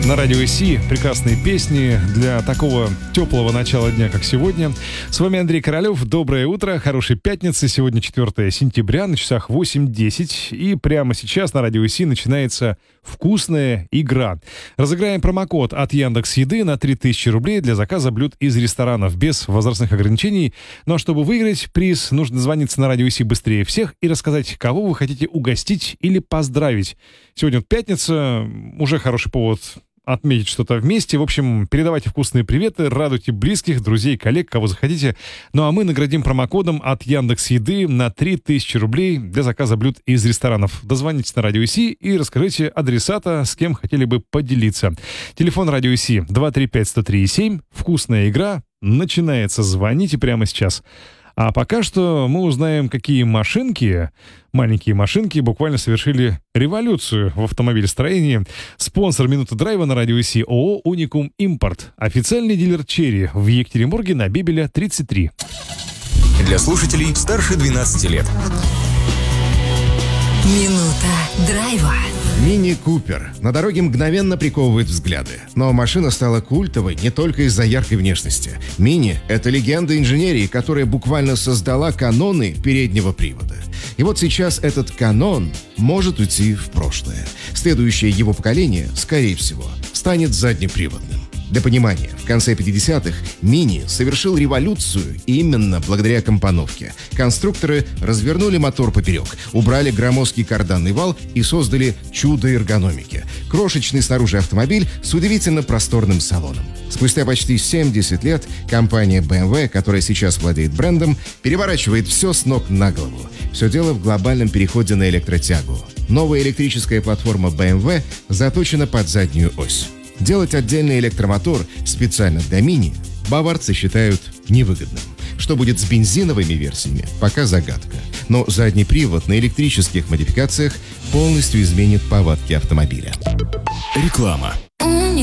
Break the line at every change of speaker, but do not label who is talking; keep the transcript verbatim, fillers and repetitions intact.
на радио ИСИ. Прекрасные песни для такого теплого начала дня, как сегодня. С вами Андрей Королев. Доброе утро, хорошей пятницы. Сегодня четвёртое сентября, на часах восемь десять. И прямо сейчас на радио ИСИ начинается вкусная игра. Разыграем промокод от Яндекс.Еды на три тысячи рублей для заказа блюд из ресторанов без возрастных ограничений. Ну а чтобы выиграть приз, нужно звониться на радио ИСИ быстрее всех и рассказать, кого вы хотите угостить или поздравить. Сегодня пятница, уже хороший повод отметить что-то вместе. В общем, передавайте вкусные приветы, радуйте близких, друзей, коллег, кого захотите. Ну а мы наградим промокодом от Яндекс.Еды на три тысячи рублей для заказа блюд из ресторанов. Дозвонитесь на радио ИСИ и расскажите адресата, с кем хотели бы поделиться. Телефон радио ИСИ два три пять сто три семь. Вкусная игра начинается. Звоните прямо сейчас. А пока что мы узнаем, какие машинки, маленькие машинки, буквально совершили революцию в автомобилестроении. Спонсор «Минуты драйва» на радио ИСИ ООО «Уникум Импорт». Официальный дилер «Черри» в Екатеринбурге на Бебеля, тридцать три.
Для слушателей старше двенадцати лет.
Минута драйва.
Мини Купер на дороге мгновенно приковывает взгляды. Но машина стала культовой не только из-за яркой внешности. Мини — это легенда инженерии, которая буквально создала каноны переднего привода. И вот сейчас этот канон может уйти в прошлое. Следующее его поколение, скорее всего, станет заднеприводным. Для понимания, в конце пятидесятых Мини совершил революцию именно благодаря компоновке. Конструкторы развернули мотор поперек, убрали громоздкий карданный вал и создали чудо эргономики. Крошечный снаружи автомобиль с удивительно просторным салоном. Спустя почти семьдесят лет компания бэ эм вэ, которая сейчас владеет брендом, переворачивает все с ног на голову. Все дело в глобальном переходе на электротягу. Новая электрическая платформа бэ эм вэ заточена под заднюю ось. Делать отдельный электромотор специально для Мини баварцы считают невыгодным. Что будет с бензиновыми версиями, пока загадка. Но задний привод на электрических модификациях полностью изменит повадки автомобиля.
Реклама.